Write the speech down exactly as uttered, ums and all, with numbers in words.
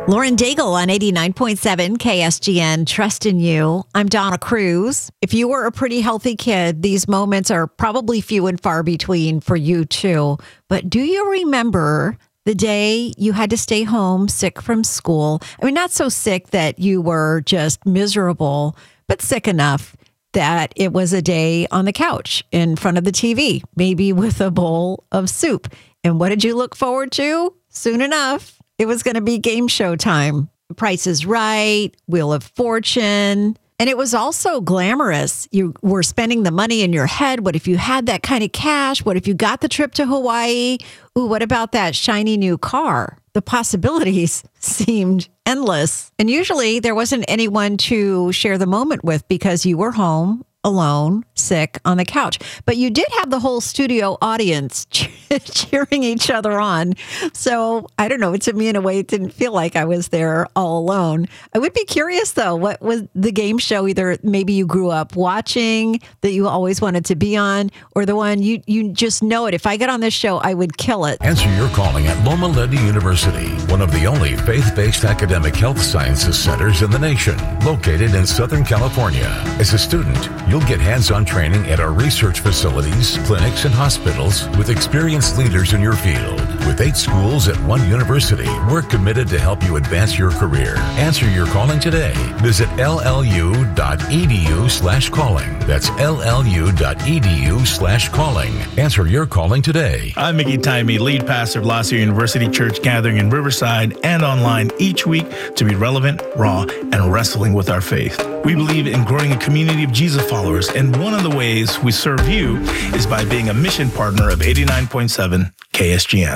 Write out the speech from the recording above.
Lauren Daigle on eighty-nine point seven K S G N, Trust in You. I'm Donna Cruz. If you were a pretty healthy kid, these moments are probably few and far between for you too. But do you remember the day you had to stay home sick from school? I mean, not so sick that you were just miserable, but sick enough that it was a day on the couch in front of the T V, maybe with a bowl of soup. And what did you look forward to? Soon enough, it was going to be game show time. Price is Right, Wheel of Fortune. And it was also glamorous. You were spending the money in your head. What if you had that kind of cash? What if you got the trip to Hawaii? Ooh, what about that shiny new car? The possibilities seemed endless. And usually there wasn't anyone to share the moment with because you were home alone, sick on the couch. But you did have the whole studio audience cheering each other on. So I don't know, to me in a way, it didn't feel like I was there all alone. I would be curious though, what was the game show either maybe you grew up watching that you always wanted to be on, or the one you, you just know it. If I get on this show, I would kill it. Answer your calling at Loma Linda University, one of the only faith-based academic health sciences centers in the nation, located in Southern California. As a student, you'll get hands-on training at our research facilities, clinics, and hospitals with experienced leaders in your field. With eight schools at one university, we're committed to help you advance your career. Answer your calling today. Visit llu.edu slash calling. That's llu.edu slash calling. Answer your calling today. I'm Mickey Timey, lead pastor of La Sierra University Church, gathering in Riverside and online each week to be relevant, raw, and wrestling with our faith. We believe in growing a community of Jesus followers, and one of the ways we serve you is by being a mission partner of eighty-nine point seven K S G N.